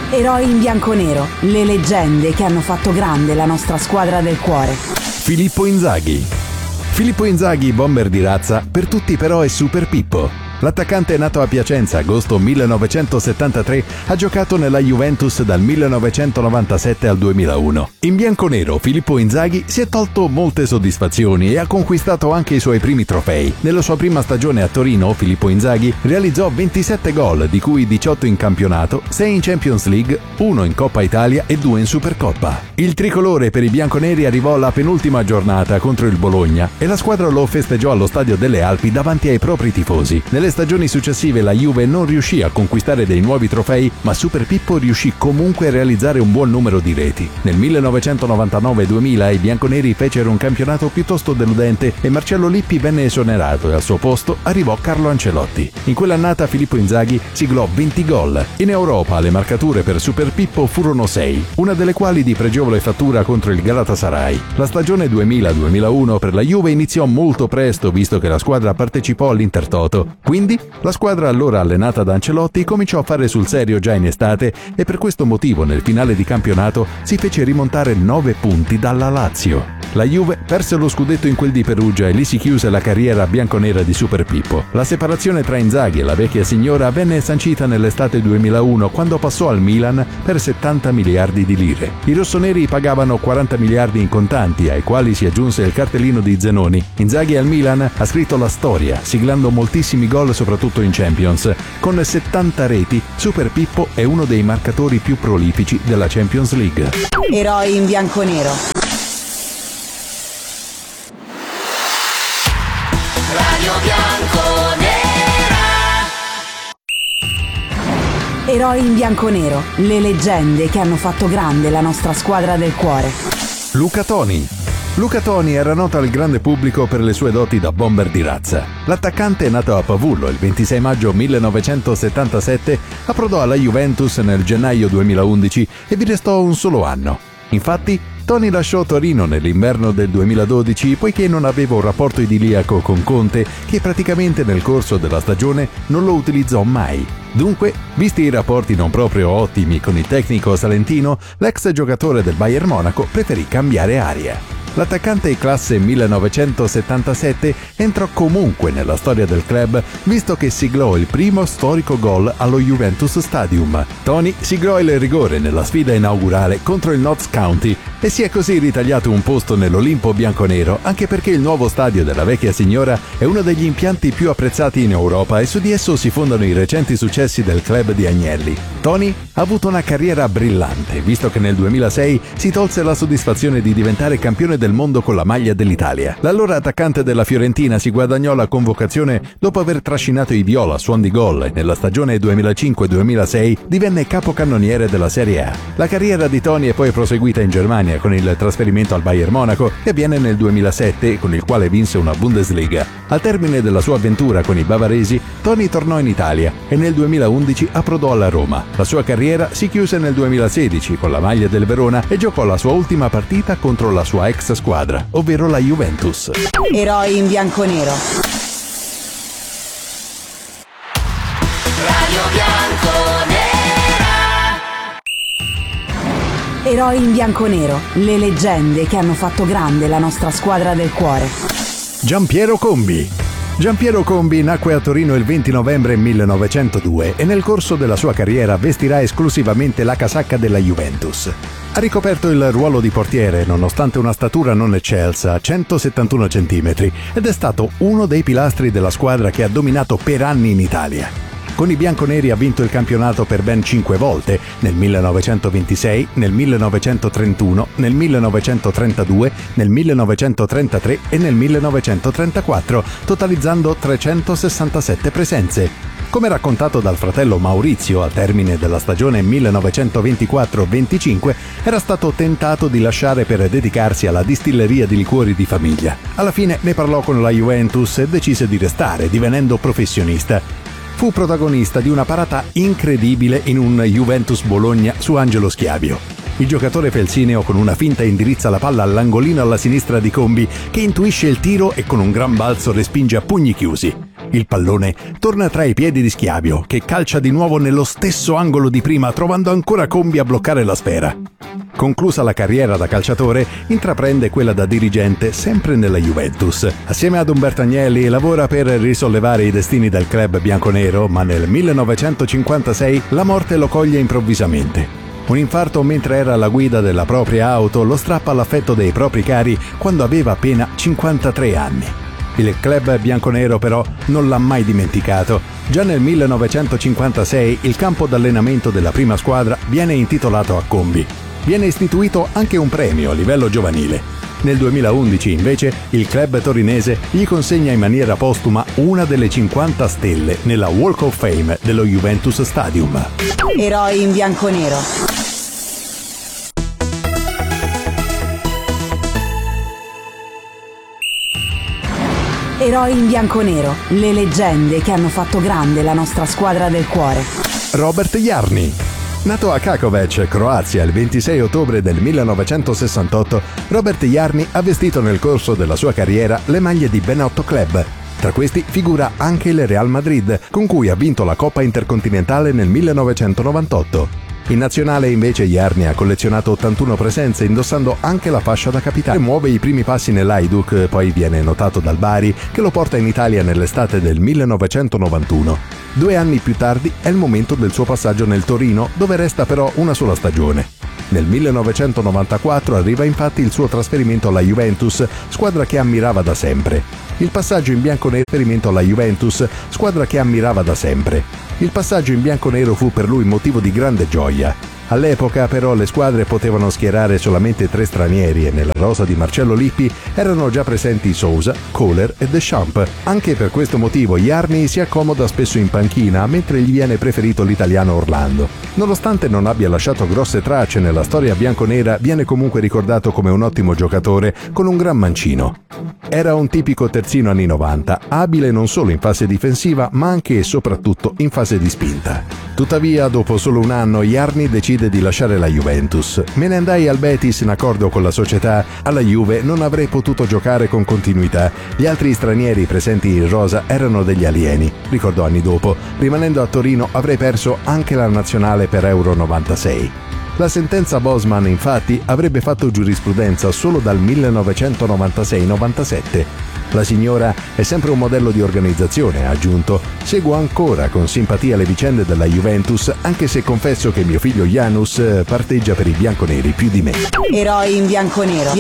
Eroi in bianconero, le leggende che hanno fatto grande la nostra squadra del cuore. Filippo Inzaghi. Filippo Inzaghi, bomber di razza, per tutti però è Super Pippo. L'attaccante nato a Piacenza agosto 1973 ha giocato nella Juventus dal 1997 al 2001. In bianconero Filippo Inzaghi si è tolto molte soddisfazioni e ha conquistato anche i suoi primi trofei. Nella sua prima stagione a Torino Filippo Inzaghi realizzò 27 gol, di cui 18 in campionato, 6 in Champions League, 1 in Coppa Italia e 2 in Supercoppa. Il tricolore per i bianconeri arrivò alla penultima giornata contro il Bologna e la squadra lo festeggiò allo Stadio delle Alpi davanti ai propri tifosi. Nelle stagioni successive la Juve non riuscì a conquistare dei nuovi trofei, ma Super Pippo riuscì comunque a realizzare un buon numero di reti. Nel 1999-2000 i bianconeri fecero un campionato piuttosto deludente e Marcello Lippi venne esonerato e al suo posto arrivò Carlo Ancelotti. In quell'annata Filippo Inzaghi siglò 20 gol. In Europa le marcature per Super Pippo furono 6, una delle quali di pregevole fattura contro il Galatasaray. La stagione 2000-2001 per la Juve iniziò molto presto, visto che la squadra partecipò all'Intertoto. Quindi la squadra allora allenata da Ancelotti cominciò a fare sul serio già in estate e per questo motivo nel finale di campionato si fece rimontare 9 punti dalla Lazio. La Juve perse lo scudetto in quel di Perugia e lì si chiuse la carriera bianconera di Super Pippo. La separazione tra Inzaghi e la vecchia signora venne sancita nell'estate 2001 quando passò al Milan per 70 miliardi di lire. I rossoneri pagavano 40 miliardi in contanti, ai quali si aggiunse il cartellino di Zenoni. Inzaghi al Milan ha scritto la storia, siglando moltissimi gol soprattutto in Champions. Con 70 reti, Super Pippo è uno dei marcatori più prolifici della Champions League. Eroi in bianconero. Radio bianconera. Eroi in bianconero, le leggende che hanno fatto grande la nostra squadra del cuore. Luca Toni. Luca Toni era noto al grande pubblico per le sue doti da bomber di razza. L'attaccante è nato a Pavullo il 26 maggio 1977, approdò alla Juventus nel gennaio 2011 e vi restò un solo anno. Infatti, Toni lasciò Torino nell'inverno del 2012 poiché non aveva un rapporto idilliaco con Conte, che praticamente nel corso della stagione non lo utilizzò mai. Dunque, visti i rapporti non proprio ottimi con il tecnico salentino, l'ex giocatore del Bayern Monaco preferì cambiare aria. L'attaccante classe 1977 entrò comunque nella storia del club, visto che siglò il primo storico gol allo Juventus Stadium. Toni siglò il rigore nella sfida inaugurale contro il Notts County e si è così ritagliato un posto nell'Olimpo bianconero, anche perché il nuovo stadio della vecchia signora è uno degli impianti più apprezzati in Europa e su di esso si fondano i recenti successi del club di Agnelli. Toni ha avuto una carriera brillante, visto che nel 2006 si tolse la soddisfazione di diventare campione del mondo con la maglia dell'Italia. L'allora attaccante della Fiorentina si guadagnò la convocazione dopo aver trascinato i viola a suon di gol e nella stagione 2005-2006 divenne capocannoniere della Serie A. La carriera di Toni è poi proseguita in Germania con il trasferimento al Bayern Monaco, che avviene nel 2007 con il quale vinse una Bundesliga. Al termine della sua avventura con i bavaresi, Toni tornò in Italia e nel 2011 approdò alla Roma. La sua carriera si chiuse nel 2016 con la maglia del Verona e giocò la sua ultima partita contro la sua ex squadra, ovvero la Juventus. Eroi in bianconero. Radio bianconera. Eroi in bianconero, le leggende che hanno fatto grande la nostra squadra del cuore. Giampiero Combi. Giampiero Combi nacque a Torino il 20 novembre 1902 e nel corso della sua carriera vestirà esclusivamente la casacca della Juventus. Ha ricoperto il ruolo di portiere nonostante una statura non eccelsa, 171 cm, ed è stato uno dei pilastri della squadra che ha dominato per anni in Italia. Con i bianconeri ha vinto il campionato per ben 5 volte, nel 1926, nel 1931, nel 1932, nel 1933 e nel 1934, totalizzando 367 presenze. Come raccontato dal fratello Maurizio al termine della stagione 1924-25, era stato tentato di lasciare per dedicarsi alla distilleria di liquori di famiglia. Alla fine ne parlò con la Juventus e decise di restare, divenendo professionista. Fu protagonista di una parata incredibile in un Juventus-Bologna su Angelo Schiavio. Il giocatore felsineo con una finta indirizza la palla all'angolino alla sinistra di Combi, che intuisce il tiro e con un gran balzo respinge a pugni chiusi. Il pallone torna tra i piedi di Schiavio, che calcia di nuovo nello stesso angolo di prima, trovando ancora Combi a bloccare la sfera. Conclusa la carriera da calciatore, intraprende quella da dirigente sempre nella Juventus. Assieme ad Umberto Agnelli lavora per risollevare i destini del club bianconero, ma nel 1956 la morte lo coglie improvvisamente. Un infarto mentre era alla guida della propria auto lo strappa all'affetto dei propri cari quando aveva appena 53 anni. Il club bianconero però non l'ha mai dimenticato. Già nel 1956 il campo d'allenamento della prima squadra viene intitolato a Combi. Viene istituito anche un premio a livello giovanile. Nel 2011 invece il club torinese gli consegna in maniera postuma una delle 50 stelle nella Walk of Fame dello Juventus Stadium. Eroi in bianconero. Eroi in bianconero, le leggende che hanno fatto grande la nostra squadra del cuore. Robert Jarni. Nato a Čakovec, Croazia, il 26 ottobre del 1968, Robert Jarni ha vestito nel corso della sua carriera le maglie di ben 8 club. Tra questi figura anche il Real Madrid, con cui ha vinto la Coppa Intercontinentale nel 1998. In nazionale invece Jarni ha collezionato 81 presenze, indossando anche la fascia da capitano. Muove i primi passi nell'Hajduk, poi viene notato dal Bari, che lo porta in Italia nell'estate del 1991. 2 anni più tardi è il momento del suo passaggio nel Torino, dove resta però una sola stagione. Nel 1994 arriva infatti il suo trasferimento alla Juventus, squadra che ammirava da sempre. Il passaggio in bianconero Il passaggio in bianconero fu per lui motivo di grande gioia. All'epoca però le squadre potevano schierare solamente 3 stranieri e nella rosa di Marcello Lippi erano già presenti Sousa, Kohler e Deschamps. Anche per questo motivo Jarni si accomoda spesso in panchina, mentre gli viene preferito l'italiano Orlando. Nonostante non abbia lasciato grosse tracce nella storia bianconera, viene comunque ricordato come un ottimo giocatore con un gran mancino. Era un tipico terzino anni 90, abile non solo in fase difensiva ma anche e soprattutto in fase di spinta. Tuttavia, dopo solo un anno, Jarni decide di lasciare la Juventus. Me ne andai al Betis in accordo con la società. Alla Juve non avrei potuto giocare con continuità. Gli altri stranieri presenti in rosa erano degli alieni, ricordò anni dopo. Rimanendo a Torino avrei perso anche la nazionale per Euro 96. La sentenza Bosman, infatti, avrebbe fatto giurisprudenza solo dal 1996-97. La signora è sempre un modello di organizzazione, ha aggiunto. Seguo ancora con simpatia le vicende della Juventus, anche se confesso che mio figlio Janus parteggia per i bianconeri più di me. Eroi in bianconero.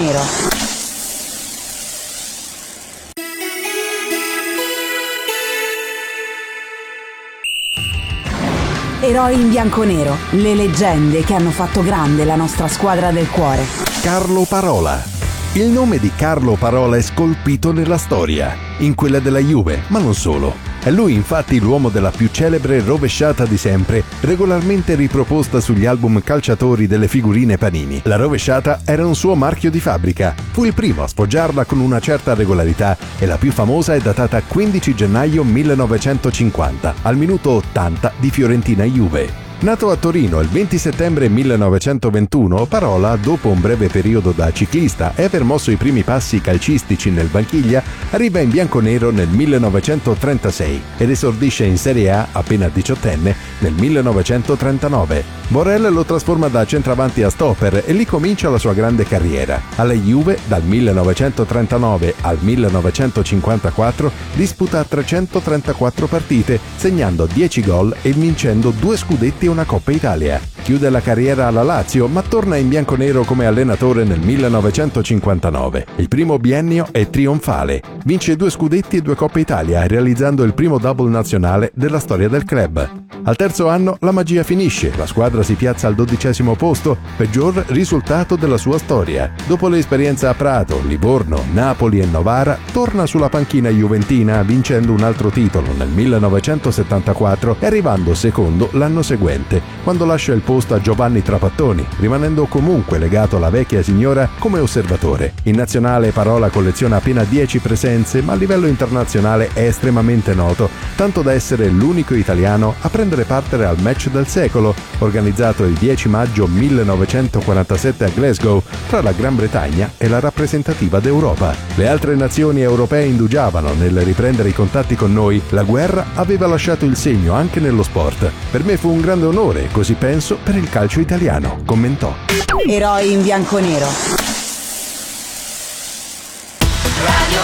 Eroi in bianconero, le leggende che hanno fatto grande la nostra squadra del cuore. Carlo Parola. Il nome di Carlo Parola è scolpito nella storia, in quella della Juve, ma non solo. È lui infatti l'uomo della più celebre rovesciata di sempre, regolarmente riproposta sugli album calciatori delle figurine Panini. La rovesciata era un suo marchio di fabbrica. Fu il primo a sfoggiarla con una certa regolarità e la più famosa è datata 15 gennaio 1950, al minuto 80 di Fiorentina-Juve. Nato a Torino il 20 settembre 1921, Parola, dopo un breve periodo da ciclista e aver mosso i primi passi calcistici nel Banchiglia, arriva in bianconero nel 1936 ed esordisce in Serie A, appena diciottenne, nel 1939. Borrell lo trasforma da centravanti a stopper e lì comincia la sua grande carriera. Alla Juve, dal 1939 al 1954, disputa 334 partite, segnando 10 gol e vincendo 2 scudetti e una Coppa Italia. Chiude la carriera alla Lazio, ma torna in bianconero come allenatore nel 1959. Il primo biennio è trionfale. Vince 2 scudetti e 2 Coppe Italia, realizzando il primo double nazionale della storia del club. Al terzo anno la magia finisce, la squadra si piazza al 12° posto, peggior risultato della sua storia. Dopo l'esperienza a Prato, Livorno, Napoli e Novara, torna sulla panchina juventina vincendo un altro titolo nel 1974 e arrivando secondo l'anno seguente, quando lascia il posto posto a Giovanni Trapattoni, rimanendo comunque legato alla vecchia signora come osservatore. In nazionale Parola colleziona appena 10 presenze, ma a livello internazionale è estremamente noto, tanto da essere l'unico italiano a prendere parte al match del secolo, organizzato il 10 maggio 1947 a Glasgow, tra la Gran Bretagna e la rappresentativa d'Europa. Le altre nazioni europee indugiavano nel riprendere i contatti con noi, la guerra aveva lasciato il segno anche nello sport. Per me fu un grande onore, così penso, per il calcio italiano, commentò. Eroi in bianconero. Radio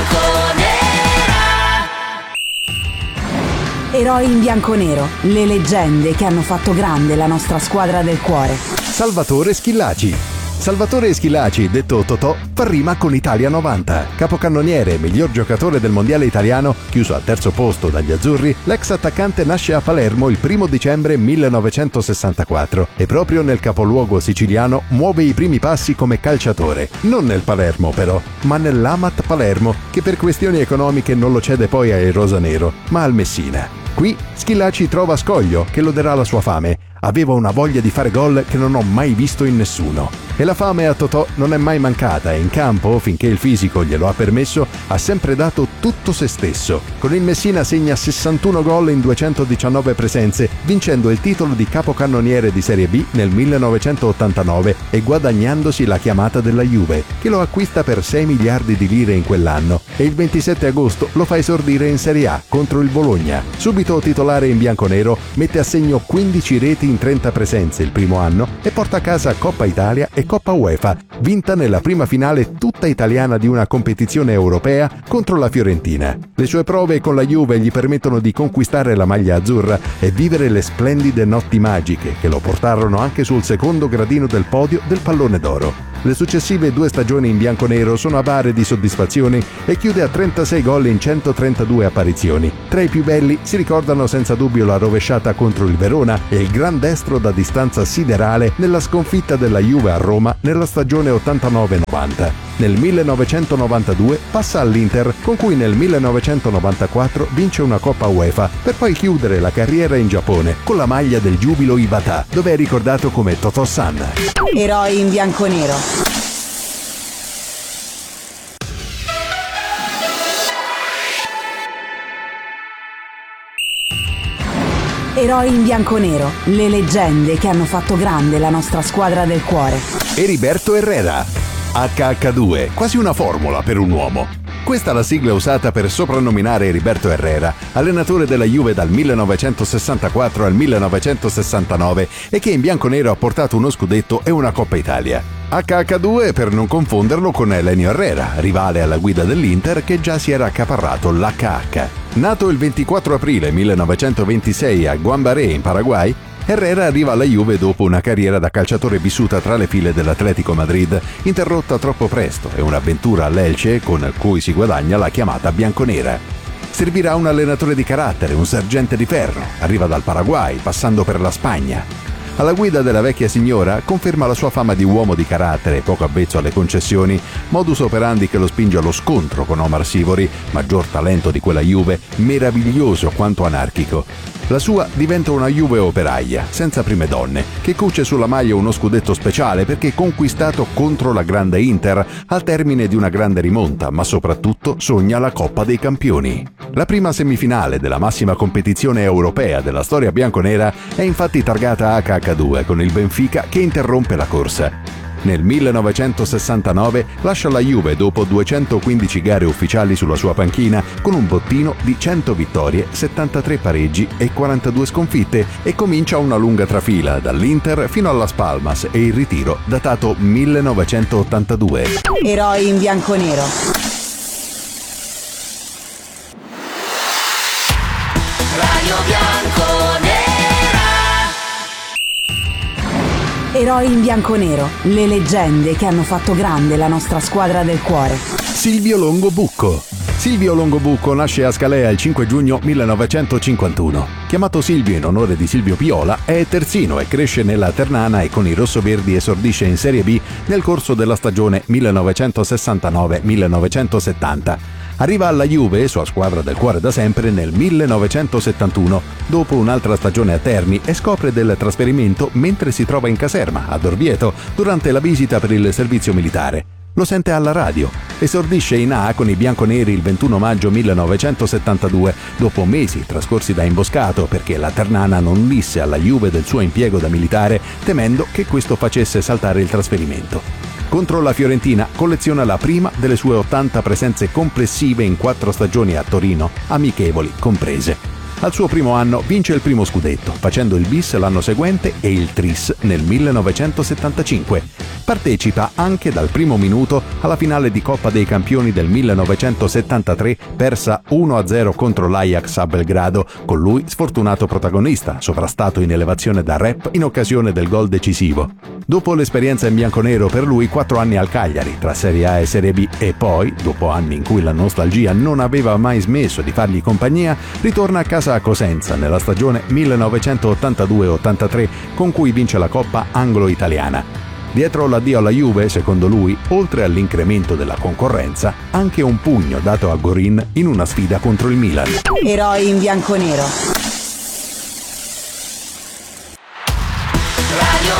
bianconera. Eroi in bianconero, le leggende che hanno fatto grande la nostra squadra del cuore. Salvatore Schillaci. Salvatore Schillaci, detto Totò, fa rima con Italia 90. Capocannoniere e miglior giocatore del mondiale italiano, chiuso al terzo posto dagli azzurri, l'ex attaccante nasce a Palermo il 1 dicembre 1964 e proprio nel capoluogo siciliano muove i primi passi come calciatore. Non nel Palermo però, ma nell'Amat Palermo, che per questioni economiche non lo cede poi ai rosanero, ma al Messina. Qui Schillaci trova Scoglio, che loderà la sua fame. Aveva una voglia di fare gol che non ho mai visto in nessuno. E la fame a Totò non è mai mancata e in campo, finché il fisico glielo ha permesso, ha sempre dato tutto se stesso. Con il Messina segna 61 gol in 219 presenze, vincendo il titolo di capocannoniere di Serie B nel 1989 e guadagnandosi la chiamata della Juve, che lo acquista per 6 miliardi di lire in quell'anno, e il 27 agosto lo fa esordire in Serie A contro il Bologna. Subito titolare in bianconero, mette a segno 15 reti in 30 presenze il primo anno e porta a casa Coppa Italia e Coppa UEFA, vinta nella prima finale tutta italiana di una competizione europea contro la Fiorentina. Le sue prove con la Juve gli permettono di conquistare la maglia azzurra e vivere le splendide notti magiche che lo portarono anche sul secondo gradino del podio del Pallone d'Oro. Le successive 2 stagioni in bianconero sono avare di soddisfazioni e chiude a 36 gol in 132 apparizioni. Tra i più belli si ricordano senza dubbio la rovesciata contro il Verona e il gran destro da distanza siderale nella sconfitta della Juve a Roma nella stagione 89-90. Nel 1992 passa all'Inter, con cui nel 1994 vince una Coppa UEFA, per poi chiudere la carriera in Giappone con la maglia del Júbilo Iwata, dove è ricordato come Totò-san. Eroi in bianconero. Eroi in bianconero, le leggende che hanno fatto grande la nostra squadra del cuore. Heriberto Herrera, HH2, quasi una formula per un uomo. Questa è la sigla usata per soprannominare Heriberto Herrera, allenatore della Juve dal 1964 al 1969 e che in bianconero ha portato uno scudetto e una Coppa Italia. HH2 per non confonderlo con Elenio Herrera, rivale alla guida dell'Inter che già si era accaparrato l'HH. Nato il 24 aprile 1926 a Guambaré in Paraguay, Herrera arriva alla Juve dopo una carriera da calciatore vissuta tra le file dell'Atletico Madrid, interrotta troppo presto, e un'avventura all'Elche con cui si guadagna la chiamata bianconera. Servirà un allenatore di carattere, un sergente di ferro, arriva dal Paraguay, passando per la Spagna. Alla guida della vecchia signora conferma la sua fama di uomo di carattere, poco avvezzo alle concessioni, modus operandi che lo spinge allo scontro con Omar Sivori, maggior talento di quella Juve, meraviglioso quanto anarchico. La sua diventa una Juve operaia, senza prime donne, che cuce sulla maglia uno scudetto speciale perché conquistato contro la grande Inter al termine di una grande rimonta, ma soprattutto sogna la Coppa dei Campioni. La prima semifinale della massima competizione europea della storia bianconera è infatti targata HH2 con il Benfica che interrompe la corsa. Nel 1969 lascia la Juve dopo 215 gare ufficiali sulla sua panchina con un bottino di 100 vittorie, 73 pareggi e 42 sconfitte e comincia una lunga trafila dall'Inter fino alla Spalmas e il ritiro datato 1982. Eroi in bianconero. Radio bianconera. Eroi in bianconero, le leggende che hanno fatto grande la nostra squadra del cuore. Silvio Longobucco. Silvio Longobucco nasce a Scalea il 5 giugno 1951. Chiamato Silvio in onore di Silvio Piola, è terzino e cresce nella Ternana e con i rossoverdi esordisce in Serie B nel corso della stagione 1969-1970. Arriva alla Juve, sua squadra del cuore da sempre, nel 1971, dopo un'altra stagione a Terni, e scopre del trasferimento mentre si trova in caserma, ad Orvieto, durante la visita per il servizio militare. Lo sente alla radio. Esordisce in A con i bianconeri il 21 maggio 1972, dopo mesi trascorsi da imboscato perché la Ternana non disse alla Juve del suo impiego da militare, temendo che questo facesse saltare il trasferimento. Contro la Fiorentina colleziona la prima delle sue 80 presenze complessive in 4 stagioni a Torino, amichevoli comprese. Al suo primo anno vince il primo scudetto, facendo il bis l'anno seguente e il tris nel 1975. Partecipa anche dal primo minuto alla finale di Coppa dei Campioni del 1973, persa 1-0 contro l'Ajax a Belgrado, con lui sfortunato protagonista, sovrastato in elevazione da Rep in occasione del gol decisivo. Dopo l'esperienza in bianconero, per lui 4 anni al Cagliari, tra Serie A e Serie B, e poi, dopo anni in cui la nostalgia non aveva mai smesso di fargli compagnia, ritorna a casa a Cosenza nella stagione 1982-83, con cui vince la Coppa Anglo-Italiana. Dietro l'addio alla Juve, secondo lui, oltre all'incremento della concorrenza, anche un pugno dato a Gorin in una sfida contro il Milan. Eroi in bianconero. Radio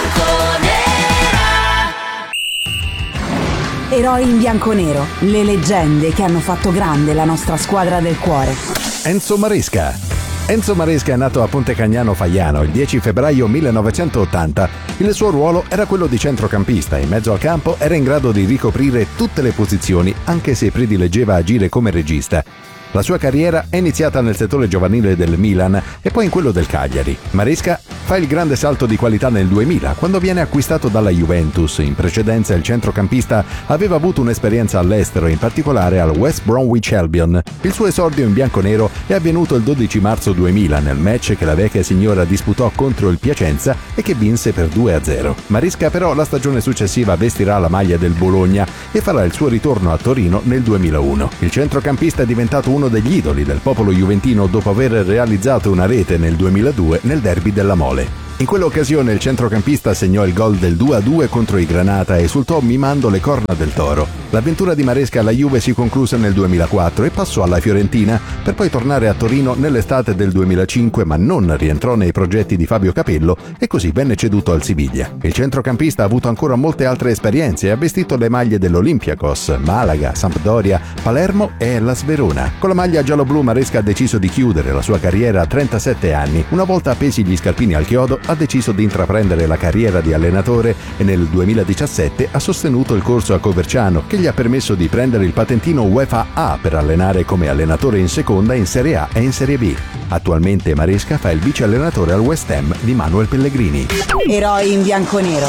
bianconera. Eroi in bianconero, le leggende che hanno fatto grande la nostra squadra del cuore. Enzo Maresca. Enzo Maresca è nato a Ponte Cagnano Faiano il 10 febbraio 1980. Il suo ruolo era quello di centrocampista. In mezzo al campo era in grado di ricoprire tutte le posizioni, anche se predileggeva agire come regista. La sua carriera è iniziata nel settore giovanile del Milan e poi in quello del Cagliari. Maresca fa il grande salto di qualità nel 2000, quando viene acquistato dalla Juventus. In precedenza il centrocampista aveva avuto un'esperienza all'estero, in particolare al West Bromwich Albion. Il suo esordio in bianconero è avvenuto il 12 marzo 2000, nel match che la vecchia signora disputò contro il Piacenza e che vinse per 2-0. Maresca però la stagione successiva vestirà la maglia del Bologna e farà il suo ritorno a Torino nel 2001. Il centrocampista è diventato uno degli idoli del popolo juventino dopo aver realizzato una rete nel 2002 nel derby della Mole. In quell'occasione il centrocampista segnò il gol del 2-2 contro i Granata e esultò mimando le corna del toro. L'avventura di Maresca alla Juve si concluse nel 2004 e passò alla Fiorentina per poi tornare a Torino nell'estate del 2005, ma non rientrò nei progetti di Fabio Capello e così venne ceduto al Siviglia. Il centrocampista ha avuto ancora molte altre esperienze e ha vestito le maglie dell'Olympiakos, Malaga, Sampdoria, Palermo e Hellas Verona. Con la maglia giallo-blu Maresca ha deciso di chiudere la sua carriera a 37 anni. Una volta appesi gli scarpini al chiodo ha deciso di intraprendere la carriera di allenatore e nel 2017 ha sostenuto il corso a Coverciano che gli ha permesso di prendere il patentino UEFA A per allenare come allenatore in seconda, in Serie A e in Serie B. Attualmente Maresca fa il vice allenatore al West Ham di Manuel Pellegrini. Eroi in bianconero.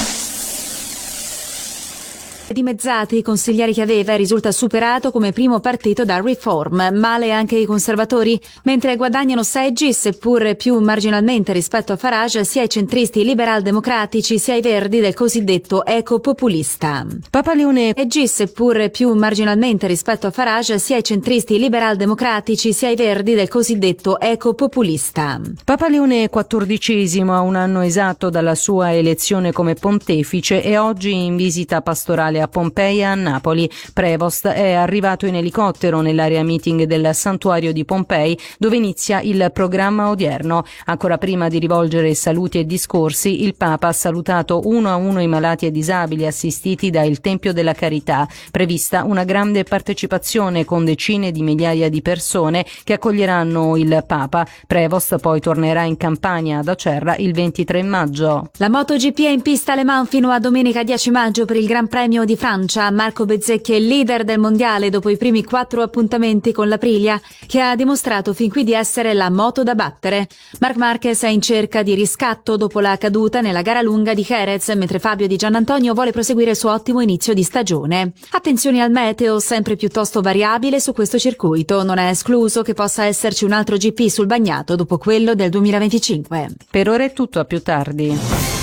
Dimezzati i consiglieri che aveva, risulta superato come primo partito da Reform. Male anche i conservatori, mentre guadagnano seggi, seppur più marginalmente rispetto a Farage, sia i centristi liberal-democratici sia i verdi del cosiddetto ecopopulista. Papa Leone EG, seppur più marginalmente rispetto a Farage, sia i centristi liberal-democratici sia i verdi del cosiddetto ecopopulista. Papa Leone XIV, a un anno esatto dalla sua elezione come pontefice, è oggi in visita pastorale a Pompei e a Napoli. Prevost è arrivato in elicottero nell'area meeting del santuario di Pompei, dove inizia il programma odierno. Ancora prima di rivolgere saluti e discorsi, il Papa ha salutato uno a uno i malati e disabili assistiti da Il Tempio della Carità. Prevista una grande partecipazione con decine di migliaia di persone che accoglieranno il Papa. Prevost poi tornerà in Campania ad Acerra il 23 maggio. La MotoGP è in pista a Le Mans fino a domenica 10 maggio per il Gran Premio di Francia. Marco Bezzecchi è il leader del mondiale dopo i primi 4 appuntamenti con l'Aprilia, che ha dimostrato fin qui di essere la moto da battere. Marc Marquez è in cerca di riscatto dopo la caduta nella gara lunga di Jerez, mentre Fabio Di Giannantonio vuole proseguire il suo ottimo inizio di stagione. Attenzione al meteo, sempre piuttosto variabile su questo circuito. Non è escluso che possa esserci un altro GP sul bagnato dopo quello del 2025. Per ora è tutto, a più tardi.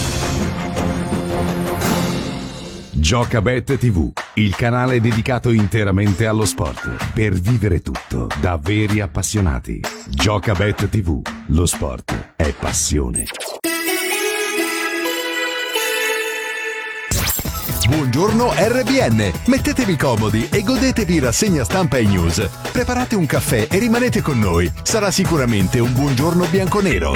Giocabet TV, il canale dedicato interamente allo sport, per vivere tutto da veri appassionati. Giocabet TV, lo sport è passione. Buongiorno RBN, mettetevi comodi e godetevi rassegna stampa e news. Preparate un caffè e rimanete con noi, sarà sicuramente un buongiorno bianconero.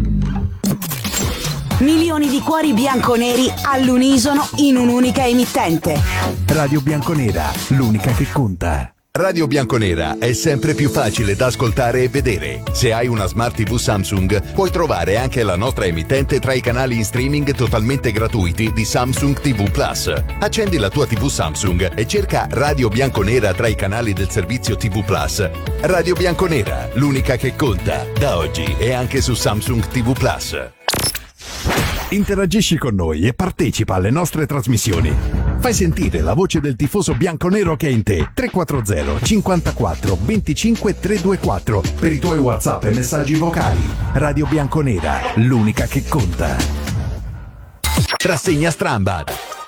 Milioni di cuori bianconeri all'unisono in un'unica emittente. Radio Bianconera, l'unica che conta. Radio Bianconera è sempre più facile da ascoltare e vedere. Se hai una Smart TV Samsung, puoi trovare anche la nostra emittente tra i canali in streaming totalmente gratuiti di Samsung TV Plus. Accendi la tua TV Samsung e cerca Radio Bianconera tra i canali del servizio TV Plus. Radio Bianconera, l'unica che conta, da oggi e anche su Samsung TV Plus. Interagisci con noi e partecipa alle nostre trasmissioni. Fai sentire la voce del tifoso bianconero che è in te. 340 54 25 324 per i tuoi WhatsApp e messaggi vocali. Radio Bianconera, l'unica che conta. Rassegna Strambad.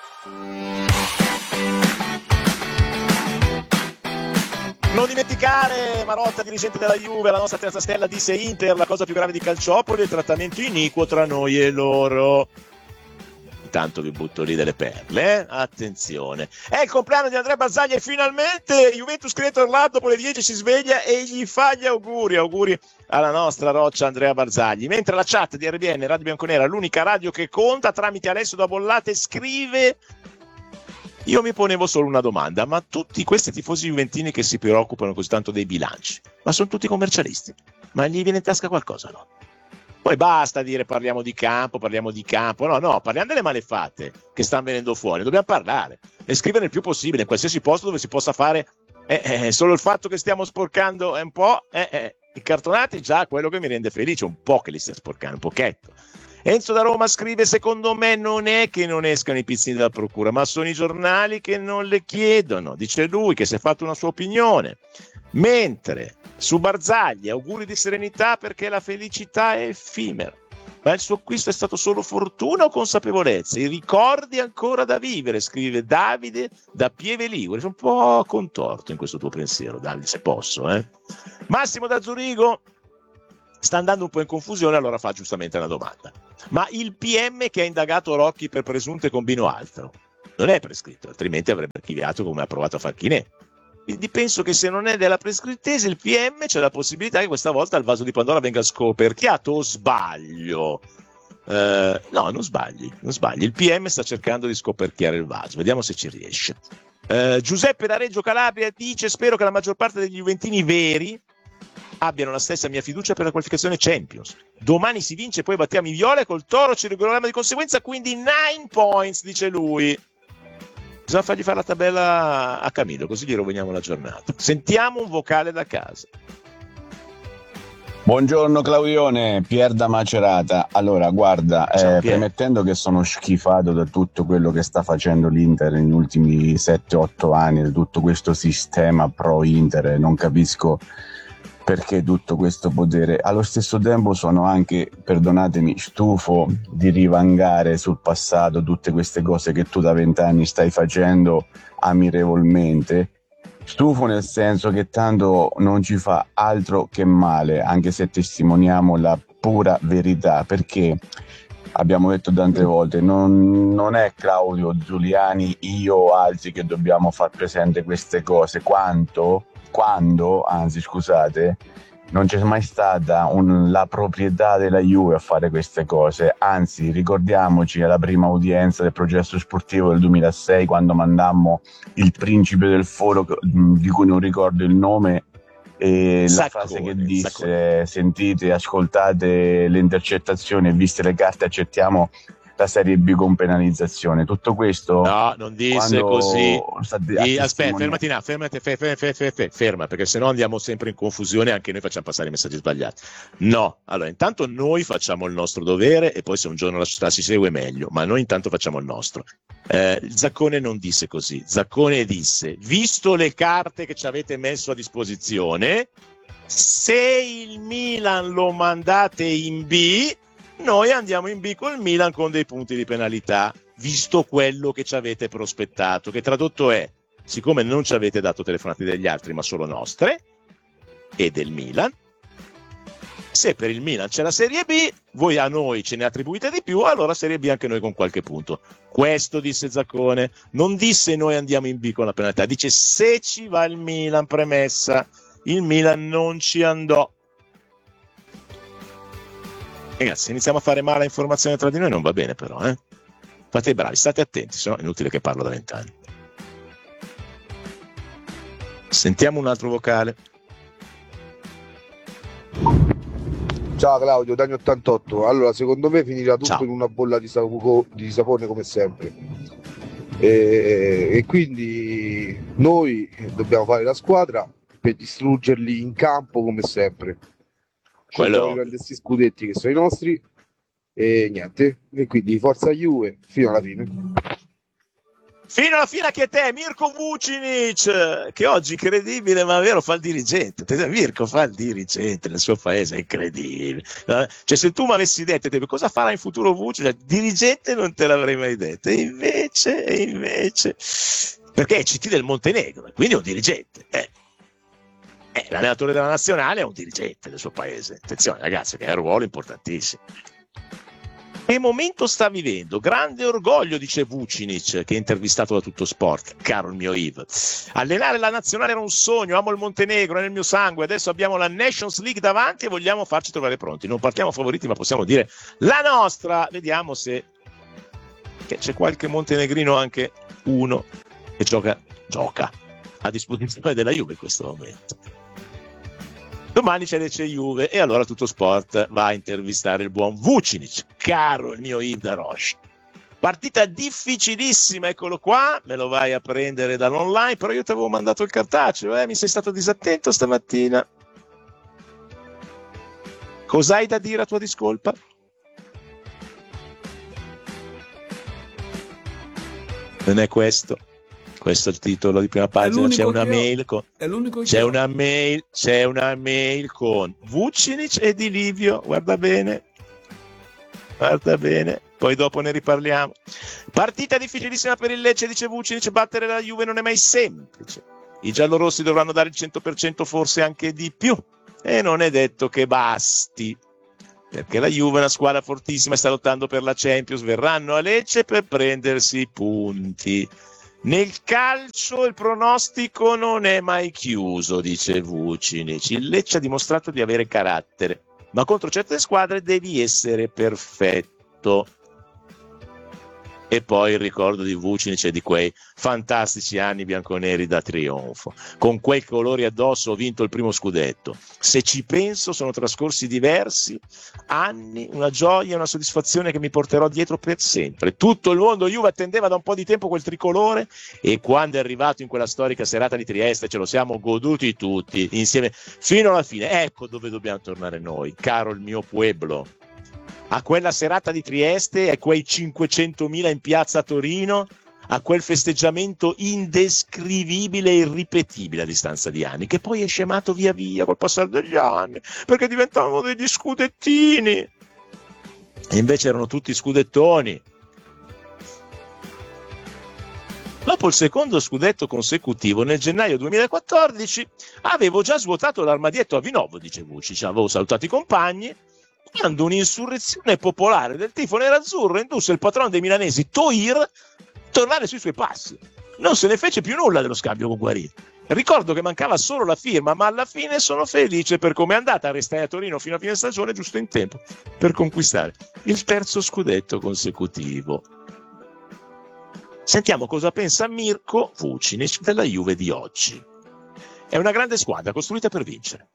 Non dimenticare, Marotta, dirigente della Juve, la nostra terza stella, disse Inter, la cosa più grave di Calciopoli è il trattamento iniquo tra noi e loro. Intanto vi butto lì delle perle, attenzione. È il compleanno di Andrea Barzagli e finalmente Juventus Creator Lab dopo le 10 si sveglia e gli fa gli auguri. Auguri alla nostra roccia Andrea Barzagli. Mentre la chat di RBN, Radio Bianconera, l'unica radio che conta, tramite Alessio da Bollate scrive: io mi ponevo solo una domanda, ma tutti questi tifosi juventini che si preoccupano così tanto dei bilanci, ma sono tutti commercialisti? Ma gli viene in tasca qualcosa, no? Poi basta dire parliamo di campo, no, parliamo delle malefatte che stanno venendo fuori, dobbiamo parlare e scrivere il più possibile in qualsiasi posto dove si possa fare, solo il fatto che stiamo sporcando è un po', i cartonati già quello che mi rende felice, un po' che li stia sporcando, un pochetto. Enzo da Roma scrive: secondo me non è che non escano i pizzini dalla procura, ma sono i giornali che non le chiedono, dice lui che si è fatto una sua opinione. Mentre su Barzagli, auguri di serenità perché la felicità è effimera, ma il suo acquisto è stato solo fortuna o consapevolezza? I ricordi ancora da vivere, scrive Davide da Pieve Ligure. Sono un po' contorto in questo tuo pensiero, Davide, se posso. Massimo da Zurigo sta andando un po' in confusione, allora fa giustamente una domanda. Ma il PM che ha indagato Rocchi per presunte combino altro non è prescritto, altrimenti avrebbe archiviato come ha provato a far Chinè. Quindi penso che se non è della prescrittese il PM c'è la possibilità che questa volta il vaso di Pandora venga scoperchiato, o sbaglio? No, non sbagli. Il PM sta cercando di scoperchiare il vaso, vediamo se ci riesce. Giuseppe da Reggio Calabria dice: spero che la maggior parte degli juventini veri abbiano la stessa mia fiducia per la qualificazione Champions. Domani si vince, poi battiamo i viola e col Toro ci regoliamo di conseguenza, quindi 9 points, dice lui. Bisogna fargli fare la tabella a Camillo, così gli roviniamo la giornata. Sentiamo un vocale da casa. Buongiorno Claudione, Pier da Macerata. Allora, guarda, premettendo che sono schifato da tutto quello che sta facendo l'Inter negli ultimi 7-8 anni, da tutto questo sistema pro Inter, non capisco perché tutto questo potere. Allo stesso tempo sono anche, perdonatemi, stufo di rivangare sul passato tutte queste cose che tu da 20 anni stai facendo amirevolmente. Stufo nel senso che tanto non ci fa altro che male, anche se testimoniamo la pura verità, perché abbiamo detto tante volte, non è Claudio Giuliani, io o altri che dobbiamo far presente queste cose, quando, non c'è mai stata la proprietà della Juve a fare queste cose. Anzi, ricordiamoci alla prima udienza del processo sportivo del 2006, quando mandammo il principe del foro, di cui non ricordo il nome, e la frase che disse: sentite, ascoltate le intercettazioni e viste le carte accettiamo la Serie B con penalizzazione. Tutto questo no, non disse così. Aspetta, ferma, perché sennò andiamo sempre in confusione, anche noi facciamo passare i messaggi sbagliati. No, allora intanto noi facciamo il nostro dovere e poi se un giorno la società si segue meglio, ma noi intanto facciamo il nostro. Zaccone non disse così. Zaccone disse: visto le carte che ci avete messo a disposizione, se il Milan lo mandate in B, noi andiamo in B col Milan con dei punti di penalità, visto quello che ci avete prospettato, che tradotto è: siccome non ci avete dato telefonate degli altri ma solo nostre e del Milan, Se per il Milan c'è la Serie B, voi a noi ce ne attribuite di più, allora Serie B anche noi con qualche punto. Questo disse Zaccone, non disse noi andiamo in B con la penalità, dice se ci va il Milan, premessa, il Milan non ci andò. Ragazzi, iniziamo a fare mala informazione tra di noi, non va bene però, Fate i bravi, state attenti, sennò è inutile che parlo da 20 anni. Sentiamo un altro vocale. Ciao Claudio, Dani 88. Allora, secondo me finirà tutto Ciao. in una bolla di sapone come sempre. E quindi noi dobbiamo fare la squadra per distruggerli in campo come sempre. Quello- Dobbiamo prendere questi scudetti che sono i nostri e niente. E quindi forza Juve fino alla fine. Fino alla fine che te, Mirko Vucinic, che oggi incredibile ma vero fa il dirigente. Mirko fa il dirigente nel suo paese, è incredibile. Cioè se tu mi avessi detto cosa farà in futuro Vucinic, dirigente non te l'avrei mai detto. E invece, perché è CT del Montenegro, quindi è un dirigente. L'allenatore della nazionale è un dirigente del suo paese. Attenzione ragazzi, che è un ruolo importantissimo. Che momento sta vivendo? Grande orgoglio, dice Vucinic, che è intervistato da Tutto Sport. Caro il mio Yves, allenare la nazionale era un sogno, amo il Montenegro, è nel mio sangue, adesso abbiamo la Nations League davanti e vogliamo farci trovare pronti. Non partiamo favoriti, ma possiamo dire la nostra. Vediamo se che c'è qualche montenegrino, anche uno, che gioca a disposizione della Juve in questo momento. Domani c'è Lecce Juve e allora Tutto Sport va a intervistare il buon Vucinic, caro il mio Yves Daroche. Partita difficilissima, eccolo qua, me lo vai a prendere dall'online, però io ti avevo mandato il cartaceo, mi sei stato disattento stamattina. Cos'hai da dire a tua discolpa? Non è questo. Questo è il titolo di prima pagina, c'è una mail con Vucinic e Di Livio, guarda bene, poi dopo ne riparliamo. Partita difficilissima per il Lecce, dice Vucinic, battere la Juve non è mai semplice, i giallorossi dovranno dare il 100%, forse anche di più, e non è detto che basti, perché la Juve è una squadra fortissima e sta lottando per la Champions, verranno a Lecce per prendersi i punti. Nel calcio il pronostico non è mai chiuso, dice Vucinic. Il Lecce ha dimostrato di avere carattere, ma contro certe squadre devi essere perfetto. E poi il ricordo di Vucinic e di quei fantastici anni bianconeri da trionfo. Con quei colori addosso ho vinto il primo scudetto. Se ci penso sono trascorsi diversi anni, una gioia e una soddisfazione che mi porterò dietro per sempre. Tutto il mondo Juve attendeva da un po' di tempo quel tricolore e quando è arrivato in quella storica serata di Trieste ce lo siamo goduti tutti insieme fino alla fine. Ecco dove dobbiamo tornare noi, caro il mio pueblo. A quella serata di Trieste, a quei 500.000 in piazza a Torino, a quel festeggiamento indescrivibile e irripetibile a distanza di anni, che poi è scemato via via col passare degli anni, perché diventavano degli scudettini. E invece erano tutti scudettoni. Dopo il secondo scudetto consecutivo, nel gennaio 2014, avevo già svuotato l'armadietto a Vinovo, dice Vucinic, avevo salutato i compagni, quando un'insurrezione popolare del tifo nerazzurro indusse il patrono dei milanesi, Toir, a tornare sui suoi passi. Non se ne fece più nulla dello scambio con Guarini. Ricordo che mancava solo la firma, ma alla fine sono felice per come è andata. Restai a Torino fino a fine stagione, giusto in tempo per conquistare il terzo scudetto consecutivo. Sentiamo cosa pensa Mirko Vucinic della Juve di oggi. È una grande squadra costruita per vincere.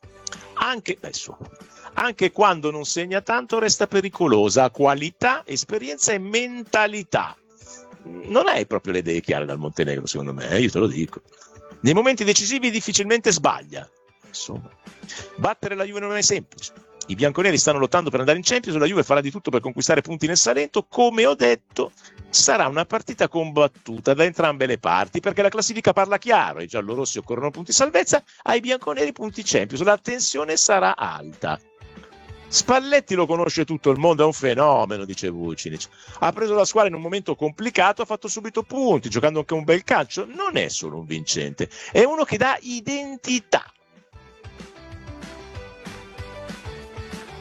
Anche quando non segna tanto resta pericolosa, ha qualità, esperienza e mentalità. Non hai proprio le idee chiare dal Montenegro, secondo me, io te lo dico. Nei momenti decisivi difficilmente sbaglia. Insomma, battere la Juve non è semplice. I bianconeri stanno lottando per andare in Champions, la Juve farà di tutto per conquistare punti nel Salento. Come ho detto, sarà una partita combattuta da entrambe le parti, perché la classifica parla chiaro, ai giallorossi occorrono punti salvezza, ai bianconeri punti Champions, la tensione sarà alta. Spalletti lo conosce tutto il mondo, è un fenomeno, dice Vucinic. Ha preso la squadra in un momento complicato, ha fatto subito punti, giocando anche un bel calcio. Non è solo un vincente, è uno che dà identità.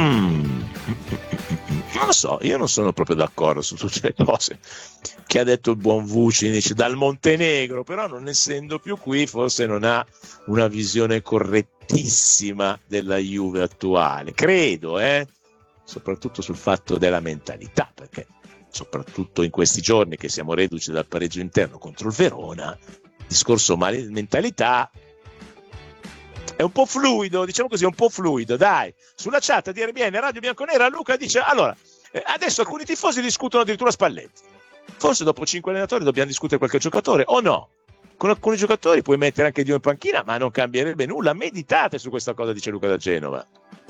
Non lo so, io non sono proprio d'accordo su tutte le cose che ha detto il buon Vucinic dal Montenegro, però non essendo più qui forse non ha una visione correttissima della Juve attuale, credo, soprattutto sul fatto della mentalità, perché soprattutto in questi giorni che siamo reduci dal pareggio interno contro il Verona, il discorso mentalità è un po' fluido, diciamo così, un po' fluido, dai. Sulla chat di RBN Radio Bianconera Luca dice, allora, adesso alcuni tifosi discutono addirittura Spalletti. Forse dopo 5 allenatori dobbiamo discutere qualche giocatore, o no? Con alcuni giocatori puoi mettere anche Dio in panchina, ma non cambierebbe nulla. Meditate su questa cosa, dice Luca da Genova.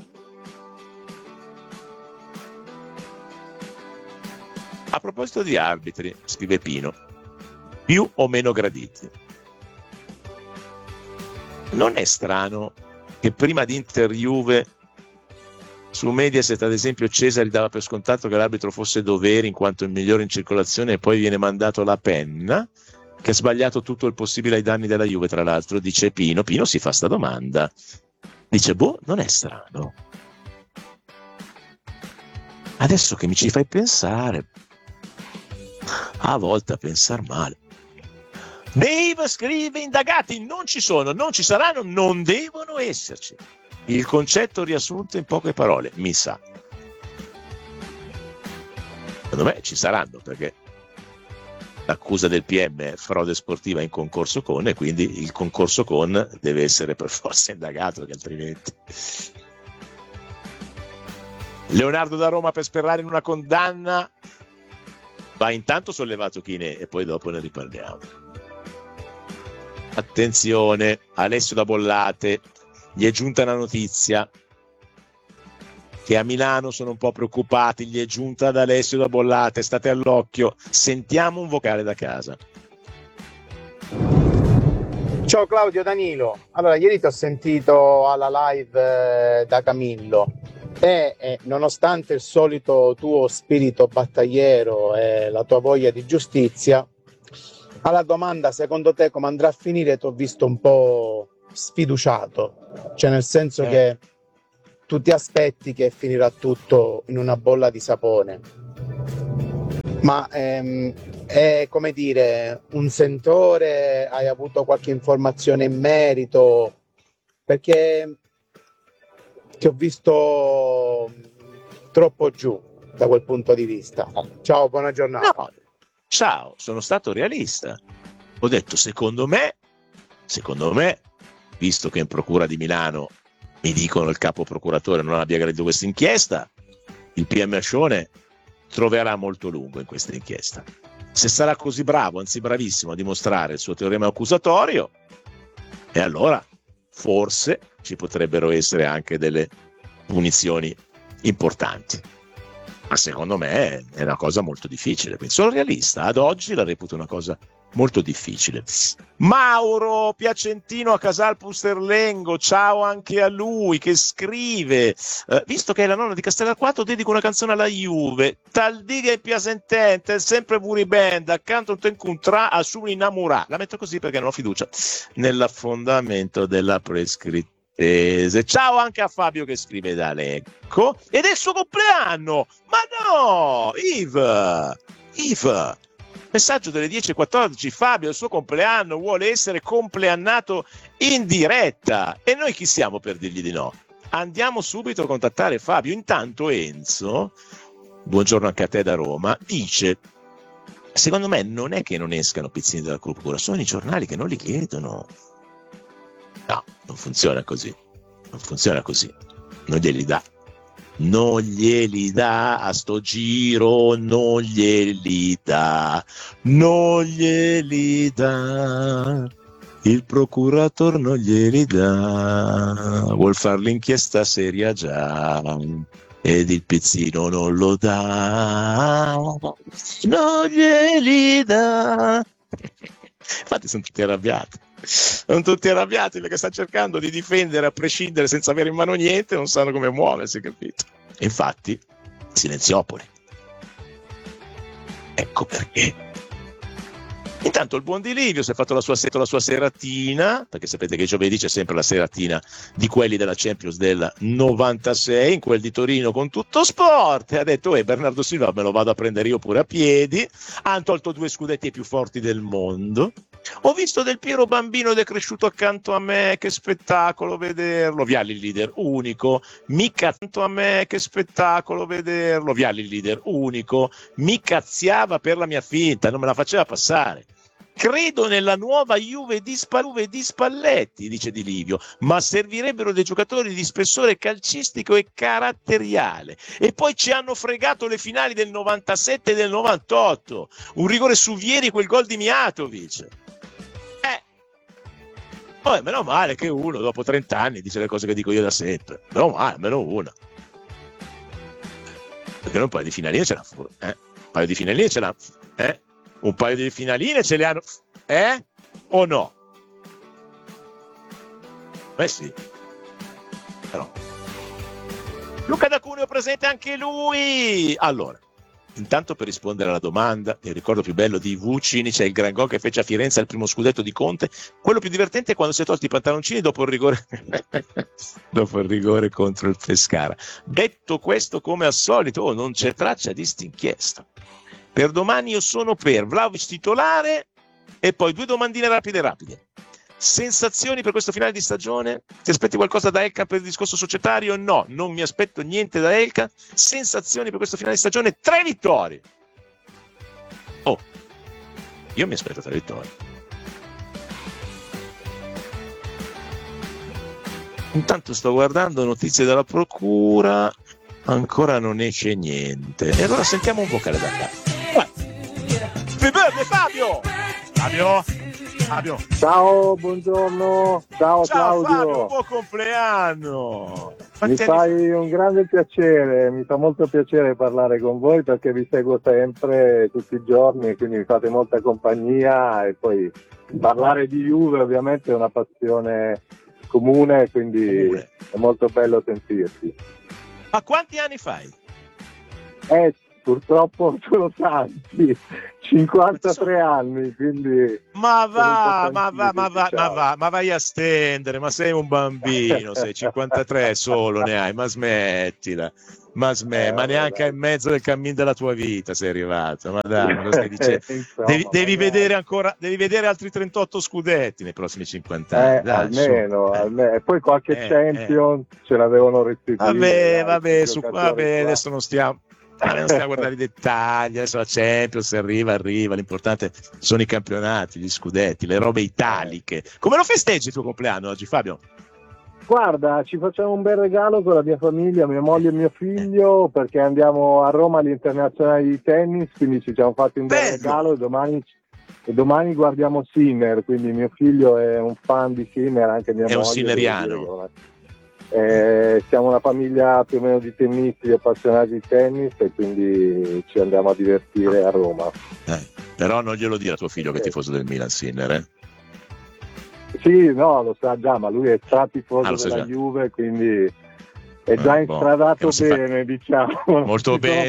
A proposito di arbitri, scrive Pino, più o meno graditi. Non è strano che prima di Inter-Juve su Mediaset, ad esempio, Cesari dava per scontato che l'arbitro fosse Doveri in quanto il migliore in circolazione e poi viene mandato la penna, che ha sbagliato tutto il possibile ai danni della Juve, tra l'altro, dice Pino. Pino si fa sta domanda. Dice, non è strano. Adesso che mi ci fai pensare, a volte a pensar male. Dave scrive, indagati non ci sono, non ci saranno, non devono esserci. Il concetto riassunto in poche parole, mi sa. Secondo me ci saranno, perché l'accusa del PM è frode sportiva in concorso con, e quindi il concorso con deve essere per forza indagato, che altrimenti... Leonardo da Roma per sperare in una condanna. Va intanto sollevato Chinè e poi dopo ne riparliamo. Attenzione, Alessio da Bollate, gli è giunta una notizia che a Milano sono un po' preoccupati, gli è giunta da Alessio da Bollate, state all'occhio, sentiamo un vocale da casa. Ciao Claudio, Danilo. Allora, ieri ti ho sentito alla live da Camillo e nonostante il solito tuo spirito battagliero e la tua voglia di giustizia, alla domanda secondo te come andrà a finire ti ho visto un po' sfiduciato, cioè nel senso che tu ti aspetti che finirà tutto in una bolla di sapone, ma è come dire un sentore, hai avuto qualche informazione in merito, perché ti ho visto troppo giù da quel punto di vista. Ciao, buona giornata. No. Ciao, sono stato realista. Ho detto, secondo me, visto che in procura di Milano mi dicono il capo procuratore non abbia gradito questa inchiesta, il PM Ascione troverà molto lungo in questa inchiesta. Se sarà così bravo, anzi bravissimo, a dimostrare il suo teorema accusatorio, e allora forse ci potrebbero essere anche delle punizioni importanti. Ma secondo me è una cosa molto difficile. Quindi sono realista, ad oggi la reputo una cosa molto difficile. Mauro Piacentino a Casal Pusterlengo, ciao anche a lui, che scrive, visto che è la nonna di Castellarquato, dedico una canzone alla Juve, tal diga in piasentente, sempre Buribenda, accanto a un tencontrà a su innamorà. La metto così perché non ho fiducia nell'affondamento della prescrizione. Ciao anche a Fabio che scrive da Lecco ed è il suo compleanno, ma no, Yves, messaggio delle 10:14, Fabio è il suo compleanno, vuole essere compleannato in diretta e noi chi siamo per dirgli di no? Andiamo subito a contattare Fabio. Intanto Enzo, buongiorno anche a te da Roma, dice, secondo me non è che non escano pizzini dalla procura, sono i giornali che non li chiedono. No, non funziona così, non glieli dà a sto giro, non glieli dà, il procuratore non glieli dà, vuol far l'inchiesta seria già ed il pizzino non lo dà, non glieli dà. Infatti sono tutti arrabbiati perché stanno cercando di difendere a prescindere senza avere in mano niente, non sanno come muoversi, capito? E infatti Silenziopoli, ecco perché Intanto il buon di Livio si è fatto la sua seratina, perché sapete che giovedì c'è sempre la seratina di quelli della Champions del 96, in quel di Torino con Tutto Sport, e ha detto Bernardo Silva me lo vado a prendere io pure a piedi. Hanno tolto 2 scudetti ai più forti del mondo. Ho visto Del Piero bambino ed è cresciuto accanto a me, che spettacolo vederlo. Vialli il leader unico, mi cazziava per la mia finta, non me la faceva passare. Credo nella nuova Juve di Spalletti, dice Di Livio, ma servirebbero dei giocatori di spessore calcistico e caratteriale. E poi ci hanno fregato le finali del 97 e del 98. Un rigore su Vieri, quel gol di Mijatovic. Poi meno male che uno dopo 30 anni dice le cose che dico io da sempre. Meno male, meno una. Perché un paio di finaline ce l'ha. Un paio di finaline ce l'ha. Un paio di finaline ce le hanno. O no? Sì. Però. Luca da Cuneo presente anche lui. Allora. Intanto, per rispondere alla domanda, il ricordo più bello di Vucini c'è il gran gol che fece a Firenze al primo scudetto di Conte. Quello più divertente è quando si è tolti i pantaloncini dopo il rigore contro il Pescara. Detto questo, come al solito, non c'è traccia di st'inchiesta. Per domani io sono per Vlahovic titolare e poi 2 domandine rapide. Sensazioni per questo finale di stagione? Ti aspetti qualcosa da Elka per il discorso societario? No, non mi aspetto niente da Elka. Sensazioni per questo finale di stagione? 3 vittorie. Io mi aspetto 3 vittorie. Intanto sto guardando notizie dalla procura, ancora non esce niente. E allora sentiamo un po' calendario. Fabio. Ciao, buongiorno. Ciao Claudio. Fabio, buon compleanno. Mi fai un grande piacere, mi fa molto piacere parlare con voi perché vi seguo sempre, tutti i giorni, quindi mi fate molta compagnia e poi parlare di Juve ovviamente è una passione comune, quindi è molto bello sentirti. Ma quanti anni fai? Purtroppo tu lo sai, 53 anni, quindi... Ma vai a stendere, ma sei un bambino, sei 53 solo ne hai, ma smettila, ma neanche in mezzo del cammino della tua vita sei arrivato, ma dai, lo stai dicendo. Devi vedere altri 38 scudetti nei prossimi 50 anni. Almeno, e poi qualche Champion ce la devono restituire. Vabbè, adesso non stiamo a guardare i dettagli, adesso la Champions arriva, l'importante sono i campionati, gli scudetti, le robe italiche. Come lo festeggi il tuo compleanno oggi, Fabio? Guarda, ci facciamo un bel regalo con la mia famiglia, mia moglie e mio figlio, perché andiamo a Roma all'Internazionale di tennis, quindi ci siamo fatti un bel regalo e domani guardiamo Sinner, quindi mio figlio è un fan di Sinner, anche mia moglie. È un sinneriano. Siamo una famiglia più o meno di tennisti, appassionati di tennis, e quindi ci andiamo a divertire a Roma. Però non glielo dire a tuo figlio che è tifoso del Milan, Sinner, Sì, no, lo sa già, ma lui è tifoso della Juve, quindi è già instradato bene, diciamo. Molto bene.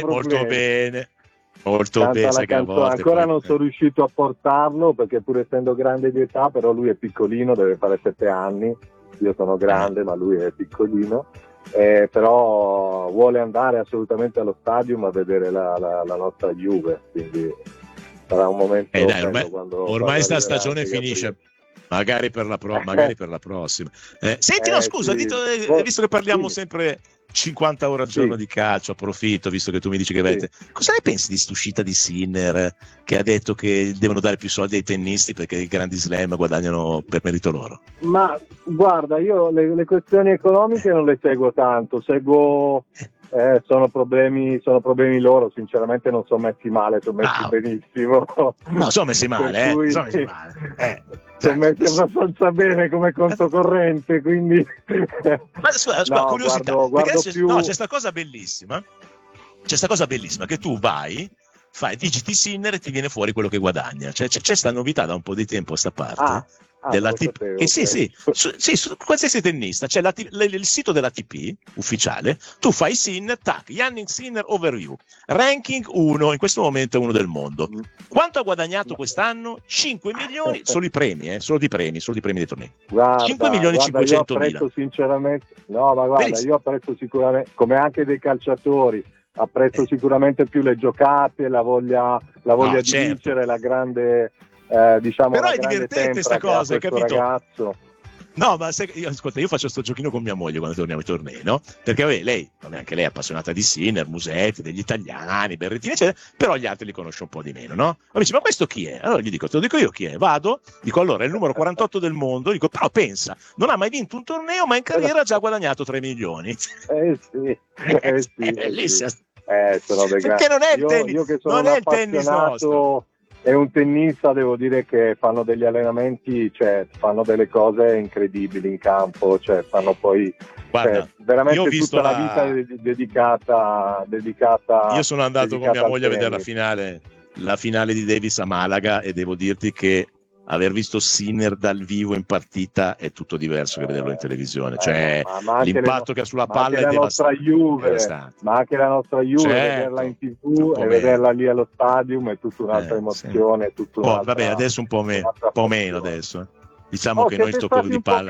Ancora non sono riuscito a portarlo perché, pur essendo grande di età, però lui è piccolino, deve fare 7 anni. Io sono grande, ma lui è piccolino, però vuole andare assolutamente allo stadium a vedere la nostra Juve, quindi sarà un momento ormai sta stagione finisce, magari per la prossima. Senti, scusa, visto che parliamo sempre 50 ore al giorno di calcio, approfitto, visto che tu mi dici che vedete, cosa ne pensi di st'uscita di Sinner, che ha detto che devono dare più soldi ai tennisti perché i grandi slam guadagnano per merito loro? Ma guarda, io le questioni economiche non le seguo tanto, sono problemi loro, sinceramente non sono messi male, sono messi benissimo. No, sono messi male, sono messi abbastanza bene come conto corrente, quindi... Ma scusa, curiosità, guardo c'è sta cosa bellissima, che tu vai, digiti Sinner e ti viene fuori quello che guadagna, c'è sta novità da un po' di tempo a sta parte. dell'ATP. Sì, su qualsiasi tennista c'è il sito dell'ATP ufficiale, tu fai Sinner, tac, Jannik Sinner overview, ranking 1, in questo momento è uno del mondo. Quanto ha guadagnato quest'anno? 5 milioni, solo i premi, solo di premi dei tornei. 5 milioni 500 mila. Sinceramente, no, ma guarda, Benissimo. io apprezzo sicuramente, come anche dei calciatori, apprezzo sicuramente più le giocate, la voglia di certo. vincere, la grande diciamo, però la è grande divertente sta tempra cosa, hai che ha questo capito? ragazzo. No, ma ascolta, io faccio sto giochino con mia moglie quando torniamo ai tornei, no? Perché lei, anche lei è appassionata di Sinner, Musetti, degli italiani, Berrettini, eccetera, però gli altri li conosce un po' di meno, no? Ma dice, ma questo chi è? Allora gli dico, te lo dico io chi è. Vado, dico, allora, è il numero 48 del mondo, dico, però pensa, non ha mai vinto un torneo, ma in carriera ha già guadagnato 3 milioni. Sì. È bellissima. Perché non è il tennis, io che sono non un è il tennis nostro. E un tennista, devo dire che fanno degli allenamenti, cioè fanno delle cose incredibili in campo, cioè fanno poi veramente io ho visto tutta la vita dedicata. Io sono andato con mia moglie a vedere tennis. la finale di Davis a Malaga, e devo dirti che aver visto Sinner dal vivo in partita è tutto diverso che vederlo in televisione, cioè ma l'impatto che ha sulla palla è devastante. Ma anche la nostra Juve, vederla in TV e vederla lì allo stadium è tutta un'altra emozione. Sì. Vabbè, adesso un po' meno adesso. Diciamo che noi sto collo di palla.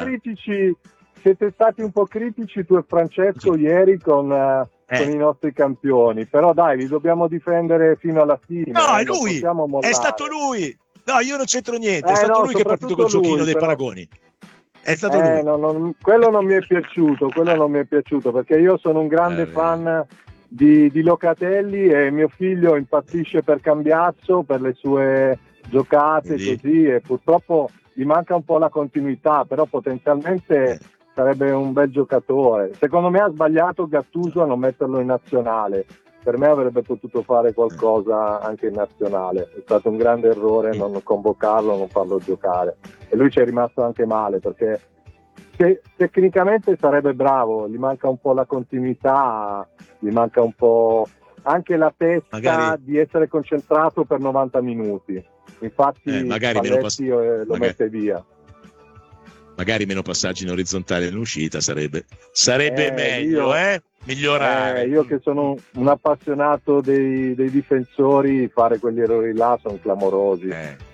Siete stati un po' critici tu e Francesco ieri con i nostri campioni, però dai, li dobbiamo difendere fino alla fine. No, è lui, è stato lui. No, io non c'entro niente, è stato lui che è partito col giochino dei paragoni. È stato lui. Quello non mi è piaciuto, perché io sono un grande fan di Locatelli e mio figlio impazzisce per Cambiasso, per le sue giocate così, e purtroppo gli manca un po' la continuità, però potenzialmente sarebbe un bel giocatore. Secondo me ha sbagliato Gattuso a non metterlo in nazionale. Per me avrebbe potuto fare qualcosa anche in nazionale, è stato un grande errore non convocarlo, non farlo giocare, e lui ci è rimasto anche male, perché tecnicamente sarebbe bravo, gli manca un po' la continuità, gli manca un po' anche la testa di essere concentrato per 90 minuti, infatti Spalletti lo mette via. Magari meno passaggi in orizzontale nell'uscita sarebbe meglio, migliorare. Io che sono un appassionato dei difensori, fare quegli errori là sono clamorosi.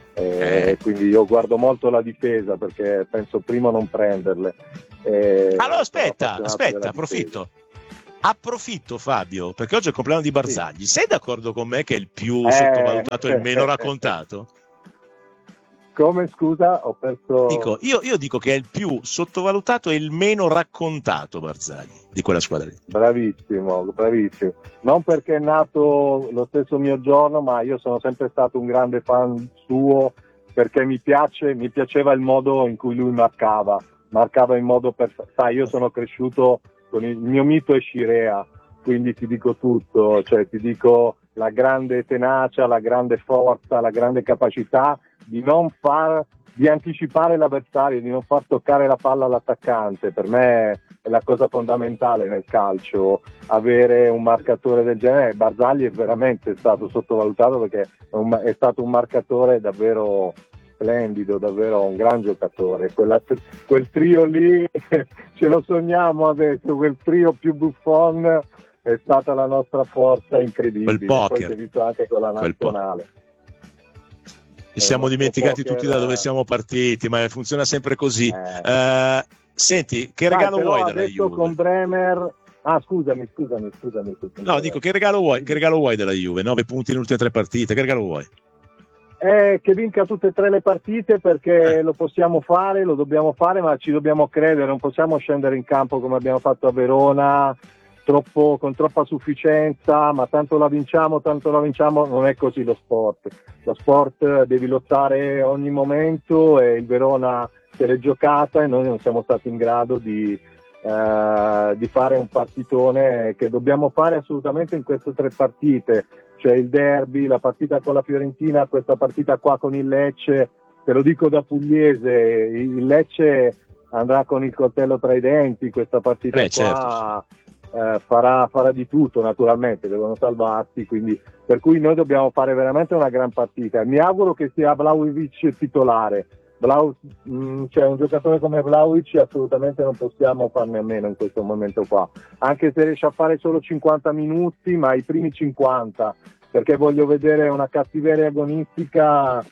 Quindi io guardo molto la difesa, perché penso prima non prenderle. Allora aspetta, approfitto Fabio, perché oggi è il compleanno di Barzagli. Sei d'accordo con me che è il più sottovalutato e il meno raccontato? Come, scusa? Ho perso. Io dico che è il più sottovalutato e il meno raccontato Barzagli di quella squadra lì. Bravissimo. Non perché è nato lo stesso mio giorno, ma io sono sempre stato un grande fan suo, perché mi piaceva il modo in cui lui marcava in modo perfetto. Sai, io sono cresciuto con il mio mito è Scirea, quindi ti dico tutto, cioè ti dico la grande tenacia, la grande forza, la grande capacità di anticipare l'avversario, di non far toccare la palla all'attaccante. Per me è la cosa fondamentale nel calcio, avere un marcatore del genere. Barzagli è veramente stato sottovalutato, perché è stato un marcatore davvero splendido, davvero un gran giocatore. Quel trio lì ce lo sogniamo adesso, quel trio più Buffon è stata la nostra forza incredibile. Poi si è visto anche con la nazionale. Ci siamo dimenticati tutti da dove siamo partiti, ma funziona sempre così. Senti, che regalo vuoi dalla Juve? Con Bremer. Scusami. No, dico, che regalo vuoi dalla Juve? 9 punti nelle ultime 3 partite, che regalo vuoi? Che vinca tutte e 3 le partite, perché lo possiamo fare, lo dobbiamo fare, ma ci dobbiamo credere, non possiamo scendere in campo come abbiamo fatto a Verona, con troppa sufficienza, ma tanto la vinciamo, non è così lo sport. Lo sport devi lottare ogni momento, e il Verona se l'è giocata e noi non siamo stati in grado di fare un partitone che dobbiamo fare assolutamente in queste 3 partite, cioè il derby, la partita con la Fiorentina, questa partita qua con il Lecce. Te lo dico da pugliese, il Lecce andrà con il coltello tra i denti, questa partita qua. Certo. Farà di tutto, naturalmente devono salvarsi, quindi per cui noi dobbiamo fare veramente una gran partita. Mi auguro che sia Vlahovic titolare, Cioè un giocatore come Vlahovic assolutamente non possiamo farne a meno in questo momento qua, anche se riesce a fare solo 50 minuti, ma i primi 50, perché voglio vedere una cattiveria agonistica,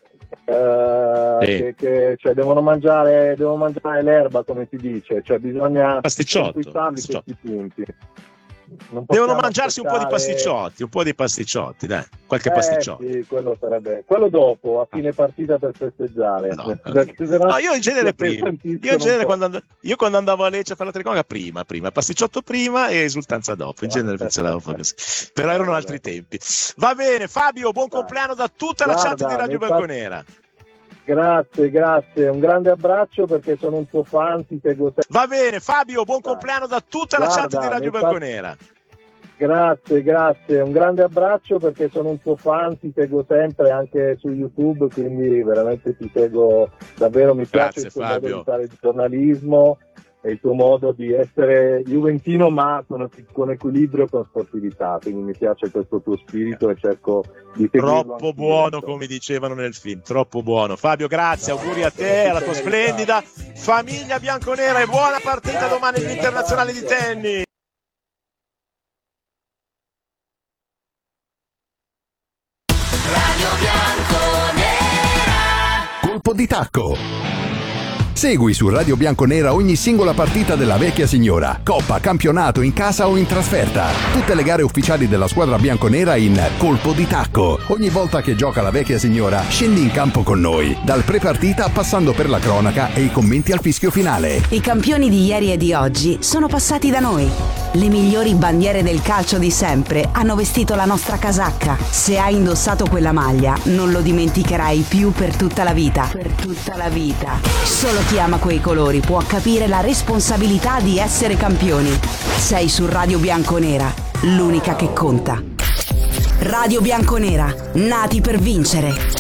che cioè devono mangiare l'erba, come si dice, cioè bisogna conquistarli questi punti. Devono mangiarsi un po' di pasticciotti, dai, qualche pasticciotto. Sì, quello sarebbe quello dopo, a fine partita, per festeggiare. No, io in genere prima. Quando andavo a Lecce a fare la telecronaca, prima, pasticciotto prima e esultanza dopo. In genere funzionava così. Però erano altri tempi. Va bene, Fabio, buon compleanno da tutta la chat di Radio Bianconera. Grazie, un grande abbraccio perché sono un tuo fan, ti seguo sempre. Va bene, Fabio, buon compleanno da tutta la chat di Radio Bianconera. Grazie, un grande abbraccio perché sono un tuo fan, ti seguo sempre anche su YouTube, quindi veramente ti seguo davvero, mi piace il tuo modo di fare il giornalismo e il tuo modo di essere juventino ma con equilibrio e con sportività, quindi mi piace questo tuo spirito e cerco di seguirlo. Troppo buono, come dicevano nel film, troppo buono. Fabio, grazie, auguri a te, alla tua splendida famiglia bianconera e buona partita domani agli internazionali di tennis. Radio Bianconera. Colpo di tacco. Segui su Radio Bianconera ogni singola partita della vecchia signora, coppa, campionato, in casa o in trasferta. Tutte le gare ufficiali della squadra bianconera in Colpo di tacco. Ogni volta che gioca la vecchia signora, scendi in campo con noi, dal pre-partita passando per la cronaca e i commenti al fischio finale. I campioni di ieri e di oggi sono passati da noi. Le migliori bandiere del calcio di sempre hanno vestito la nostra casacca. Se hai indossato quella maglia, non lo dimenticherai più per tutta la vita. Per tutta la vita. Solo chi ama quei colori può capire la responsabilità di essere campioni. Sei su Radio Bianconera, l'unica che conta. Radio Bianconera, nati per vincere.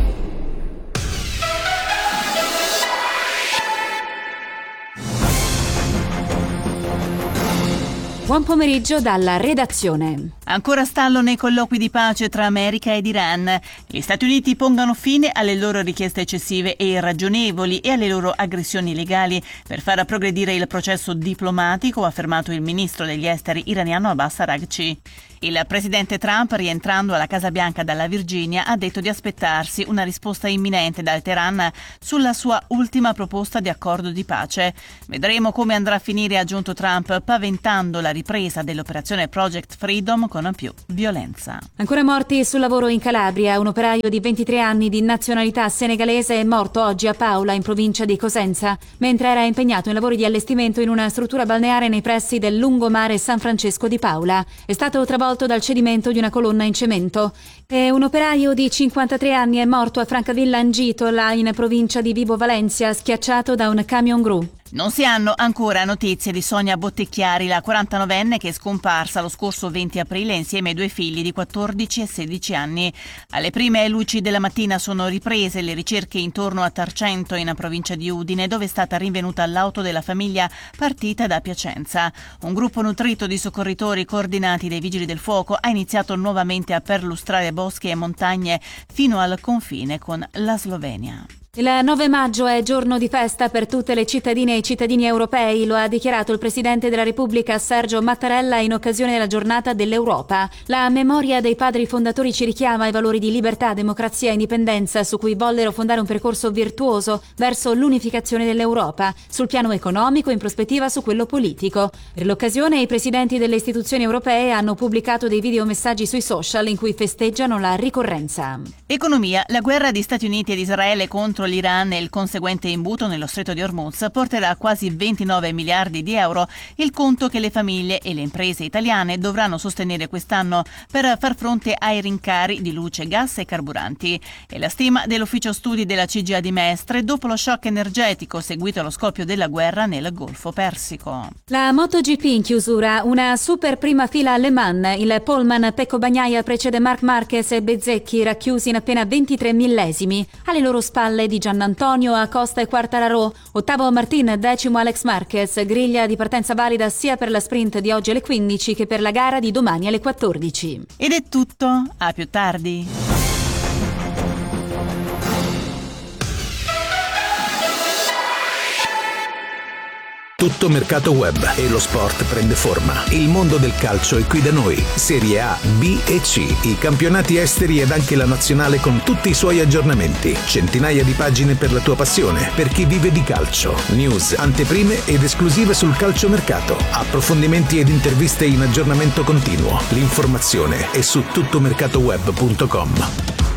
Buon pomeriggio dalla redazione. Ancora stallo nei colloqui di pace tra America ed Iran. Gli Stati Uniti pongano fine alle loro richieste eccessive e irragionevoli e alle loro aggressioni legali per far progredire il processo diplomatico, ha affermato il ministro degli esteri iraniano Abbas Araghchi. Il presidente Trump, rientrando alla Casa Bianca dalla Virginia, ha detto di aspettarsi una risposta imminente dal Teheran sulla sua ultima proposta di accordo di pace. Vedremo come andrà a finire, ha aggiunto Trump, paventando la ripresa dell'operazione Project Freedom con più violenza. Ancora morti sul lavoro in Calabria. Un operaio di 23 anni di nazionalità senegalese è morto oggi a Paola, in provincia di Cosenza, mentre era impegnato in lavori di allestimento in una struttura balneare nei pressi del lungomare San Francesco di Paola. È stato travolto dal cedimento di una colonna in cemento. E un operaio di 53 anni è morto a Francavilla Angitola, in provincia di Vibo Valentia, schiacciato da un camion gru. Non si hanno ancora notizie di Sonia Bottecchiari, la 49enne che è scomparsa lo scorso 20 aprile insieme ai due figli di 14 e 16 anni. Alle prime luci della mattina sono riprese le ricerche intorno a Tarcento, in provincia di Udine, dove è stata rinvenuta l'auto della famiglia partita da Piacenza. Un gruppo nutrito di soccorritori coordinati dai Vigili del Fuoco ha iniziato nuovamente a perlustrare boschi e montagne fino al confine con la Slovenia. Il 9 maggio è giorno di festa per tutte le cittadine e i cittadini europei, lo ha dichiarato il Presidente della Repubblica Sergio Mattarella in occasione della giornata dell'Europa. La memoria dei padri fondatori ci richiama ai valori di libertà, democrazia e indipendenza su cui vollero fondare un percorso virtuoso verso l'unificazione dell'Europa, sul piano economico e in prospettiva su quello politico. Per l'occasione i presidenti delle istituzioni europee hanno pubblicato dei videomessaggi sui social in cui festeggiano la ricorrenza. Economia. La guerra di Stati Uniti ed Israele contro l'Iran e il conseguente imbuto nello stretto di Hormuz porterà a quasi 29 miliardi di euro il conto che le famiglie e le imprese italiane dovranno sostenere quest'anno per far fronte ai rincari di luce, gas e carburanti. È la stima dell'ufficio studi della CGA di Mestre dopo lo shock energetico seguito allo scoppio della guerra nel Golfo Persico. La MotoGP in chiusura, una super prima fila a Le Mans. Il Pullman Pecco Bagnaia precede Marc Marquez e Bezzecchi, racchiusi in appena 23 millesimi. Alle loro spalle di Giannantonio, Acosta e Quartararo, ottavo Martin, decimo Alex Marquez, griglia di partenza valida sia per la sprint di oggi alle 15 che per la gara di domani alle 14. Ed è tutto, a più tardi. Tutto mercato web e lo sport prende forma. Il mondo del calcio è qui da noi. Serie A, B e C, i campionati esteri ed anche la nazionale con tutti i suoi aggiornamenti. Centinaia di pagine per la tua passione, per chi vive di calcio. News, anteprime ed esclusive sul calciomercato. Approfondimenti ed interviste in aggiornamento continuo. L'informazione è su tuttomercatoweb.com.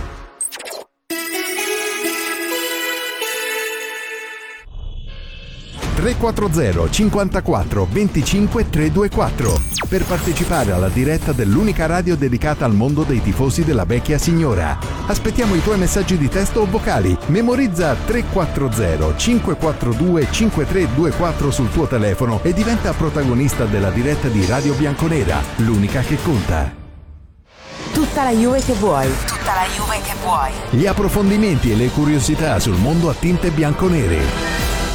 340 54 25 324 per partecipare alla diretta dell'unica radio dedicata al mondo dei tifosi della vecchia signora. Aspettiamo i tuoi messaggi di testo o vocali. Memorizza 340 542 5324 sul tuo telefono e diventa protagonista della diretta di Radio Bianconera, l'unica che conta. Tutta la Juve che vuoi. Tutta la Juve che vuoi. Gli approfondimenti e le curiosità sul mondo a tinte bianconere.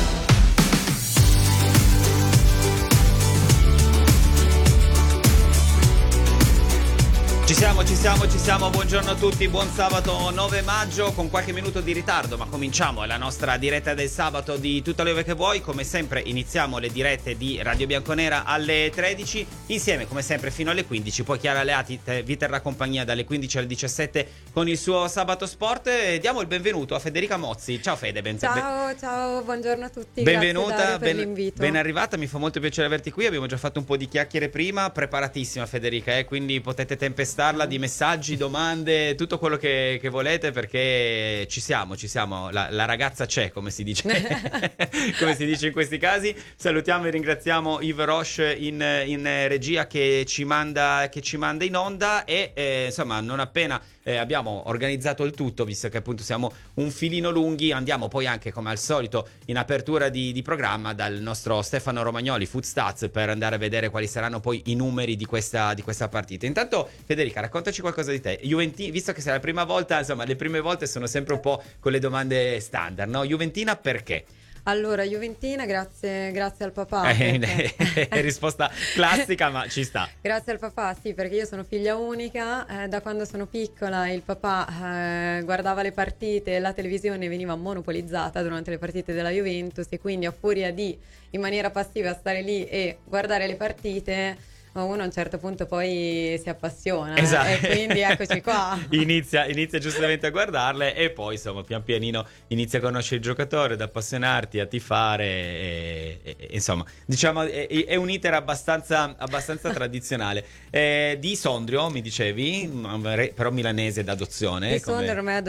Ci siamo, buongiorno a tutti, buon sabato 9 maggio con qualche minuto di ritardo, ma cominciamo la nostra diretta del sabato di Tutta la Juve che vuoi. Come sempre iniziamo le dirette di Radio Bianconera alle 13, insieme come sempre fino alle 15, poi Chiara Aleati vi terrà compagnia dalle 15 alle 17 con il suo Sabato Sport. E diamo il benvenuto a Federica Mozzi. Ciao Fede, ciao, buongiorno a tutti. Benvenuta, grazie per l'invito. Ben arrivata, mi fa molto piacere averti qui, abbiamo già fatto un po' di chiacchiere prima, preparatissima Federica, quindi potete tempestarla di messaggi, domande, tutto quello che volete, perché ci siamo, la ragazza c'è, come si dice come si dice in questi casi. Salutiamo e ringraziamo Yves Roche in regia che ci manda in onda e insomma non appena abbiamo organizzato il tutto, visto che appunto siamo un filino lunghi, andiamo poi anche come al solito in apertura di programma dal nostro Stefano Romagnoli, Food Stats, per andare a vedere quali saranno poi i numeri di questa partita. Intanto Federica, raccontaci qualcosa di te. Visto che sei la prima volta, insomma le prime volte sono sempre un po' con le domande standard, no? Juventina perché? Allora, Juventina, grazie al papà. Risposta classica, ma ci sta. Grazie al papà, sì, perché io sono figlia unica. Da quando sono piccola il papà guardava le partite, la televisione veniva monopolizzata durante le partite della Juventus e quindi a furia di, in maniera passiva, stare lì e guardare le partite, uno a un certo punto poi si appassiona. Esatto. E quindi eccoci qua. inizia giustamente a guardarle e poi insomma pian pianino inizia a conoscere il giocatore, ad appassionarti, a tifare e insomma diciamo è un iter abbastanza tradizionale. Di Sondrio mi dicevi, però milanese d'adozione. Di Sondrio ormai